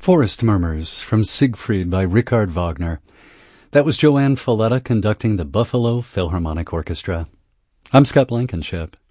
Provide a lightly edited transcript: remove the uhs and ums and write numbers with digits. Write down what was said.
Forest Murmurs from Siegfried by Richard Wagner. That was Joanne Folletta conducting the Buffalo Philharmonic Orchestra. I'm Scott Blankenship.